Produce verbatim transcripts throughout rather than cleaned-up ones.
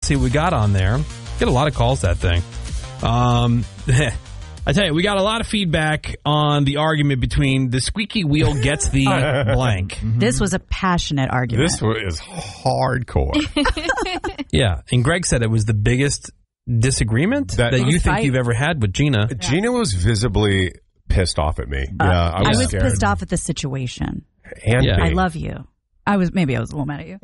See what we got on there. Get a lot of calls, that thing. Um, I tell you, we got a lot of feedback on the argument between the squeaky wheel gets the blank. Mm-hmm. This was a passionate argument. This is hardcore. Yeah, and Greg said it was the biggest disagreement that, that you think fight. you've ever had with Gina. Yeah. Gina was visibly pissed off at me. Uh, yeah, I was, I was scared. pissed off at the situation. And yeah. I love you. I was maybe I was a little mad at you.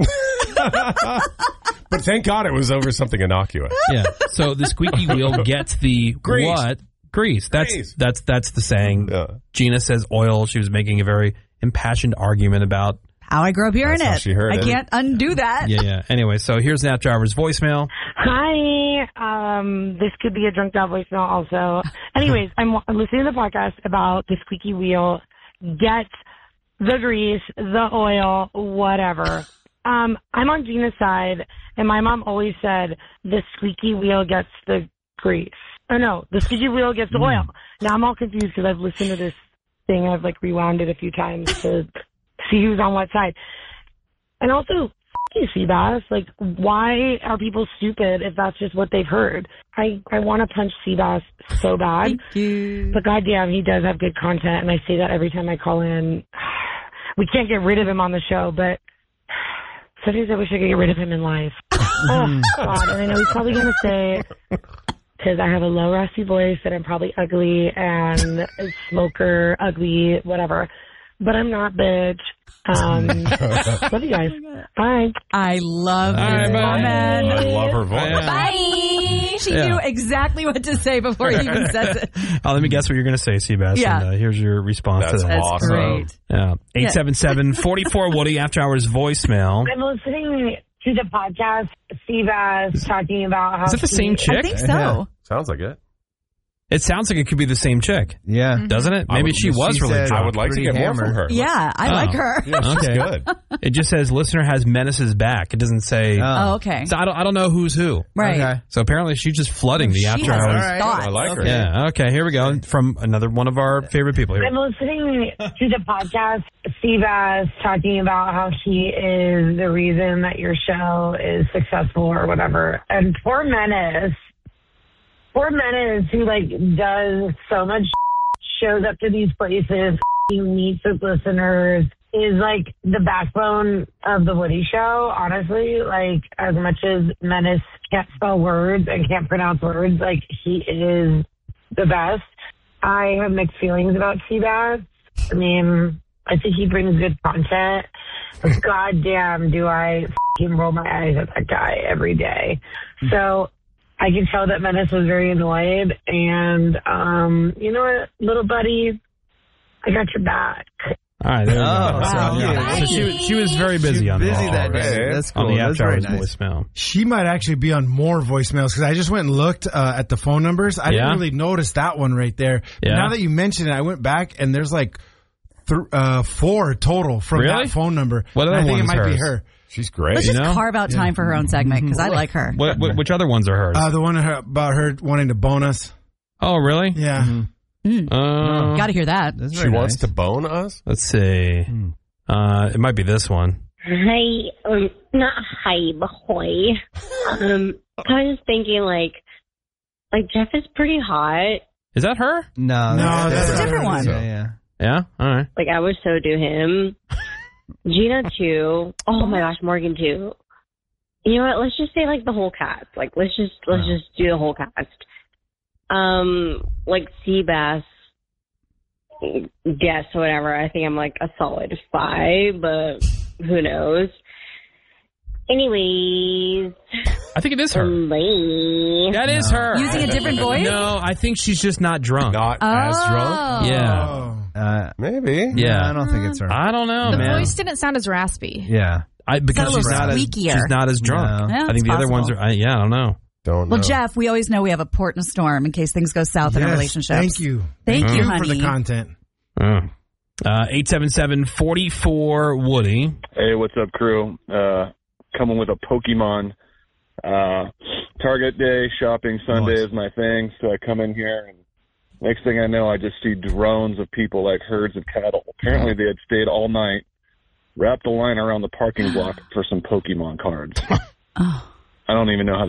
But thank God it was over something innocuous. Yeah. So the squeaky wheel gets the Grease. what? Grease. That's Grease. that's that's the saying. Yeah. Gina says oil. She was making a very impassioned argument about how I grew up hearing That's how it. she heard I it. can't undo that. Yeah, yeah. Anyway, so here's Nat Driver's voicemail. Hi. Um, this could be a drunk dial voicemail also. Anyways, I'm, I'm listening to the podcast about the squeaky wheel gets the grease, the oil, whatever. Um, I'm on Gina's side, and my mom always said the squeaky wheel gets the grease. Oh, no, the squeaky wheel gets the Mm. oil. Now I'm all confused because I've listened to this thing. I've, like, rewound it a few times to see who's on what side. And also, f*** you, Seabass. Like, why are people stupid if that's just what they've heard? I, I want to punch Seabass so bad. Thank you. But goddamn, he does have good content, and I say that every time I call in. We can't get rid of him on the show, but sometimes I wish I could get rid of him in life. Oh, God. And I know he's probably going to say, because I have a low, raspy voice, that I'm probably ugly and a smoker, ugly, whatever. But I'm not, bitch. Um, love you guys. Bye. I love All this right, bye. woman. I love her voice. Yeah. Bye. She Yeah. knew exactly what to say before he even says it. Oh, let me guess what you're going to say, Seabass. Yeah. And, uh, here's your response That's to that. That's awesome. great. Yeah. eight seven seven, four four, Woody, after hours voicemail. I'm listening to the podcast, Seabass talking about how Is it the same she- chick? I think so. Yeah. Sounds like it. It sounds like it could be the same chick, Yeah. doesn't it? I Maybe would- she was she really said- drunk. I would like to Pretty get more hammered. from her. Yeah, I Oh. like her. Yeah, she's Okay. good. It just says listener has Menace's back. It doesn't say. Oh, okay. So I don't. I don't know who's who. Right. Okay. So apparently she's just flooding the She after has hours. All right. thoughts. I like her. Yeah. Okay. Here we go from another one of our favorite people here. I'm listening to the podcast, Seabass talking about how she is the reason that your show is successful or whatever. And poor Menace, poor Menace who like does so much shows up to these places, meets with listeners, is like the backbone of the Woody Show, honestly. Like, as much as Menace can't spell words and can't pronounce words, like, he is the best. I have mixed feelings about Seabass. I mean, I think he brings good content. But goddamn, do I f***ing roll my eyes at that guy every day. So I can tell that Menace was very annoyed. And, um, you know what, little buddy, I got your back. All right. There we Oh, go. wow. So, yeah. So she, she was very busy on busy the, that day. day. That's cool. on the That's after very hours nice. voicemail. She might actually be on more voicemails because I just went and looked uh, at the phone numbers. I Yeah? didn't really notice that one right there. But Yeah. now that you mention it, I went back and there's like th- uh, four total from Really? that phone number. What And other I think one it is might be hers? her. She's great. Let's You just know? carve out time for her own segment because I like her. What, what, which other ones are hers? Uh, the one about her wanting to bone us. oh, really? Yeah. Mm. Uh, Got to hear that. That's She very wants nice. to bone us? let's see. Uh, it might be this one. Hi, um, not hi, boy. Um, I was thinking like, like Jeff is pretty hot. Is that her? No, No, that's, that's a different one. Yeah, yeah. Yeah. All right. Like I would so do him. Gina too. Oh my gosh, Morgan too. You know what? Let's just say like the whole cast. Like let's just let's just do the whole cast. Um, like Seabass. Yes, whatever. I think I'm like a solid five, but who knows? Anyways, I think it is her. bye. That is her. Using a different voice? No, I think she's just not drunk. Not as drunk? Oh. Yeah. Oh. Uh, Maybe. Yeah. I don't think it's her. I don't know, The man. voice didn't sound as raspy. Yeah. I, because Sound a she's little not, as, squeakier. she's not as drunk. No. Yeah, I think it's the other ones possible. are, I, yeah, I don't know. Don't know. Well, Jeff, we always know we have a port and a storm in case things go south in our Yes, relationships. Thank you. Thank you, for honey. the content. Oh. Uh, eight seven seven, four four, Woody. Hey, what's up, crew? Uh, coming with a Pokemon. Uh, Target day, shopping Sunday Nice. is my thing, so I come in here, and next thing I know, I just see drones of people like herds of cattle. Apparently, they had stayed all night, wrapped a line around the parking block for some Pokemon cards. Oh. I don't even know how